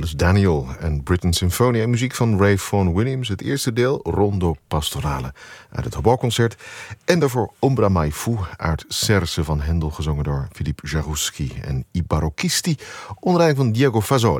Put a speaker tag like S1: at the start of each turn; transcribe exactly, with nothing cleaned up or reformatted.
S1: is Daniel en Britten Symphony en muziek van Ray Vaughan Williams. Het eerste deel, Rondo Pastorale, uit het Hautbois-concert. En daarvoor Ombra Mai Fu uit Cerse van Händel, gezongen door Philippe Jaroussky en I Barocchisti, onder leiding van Diego Fasoli.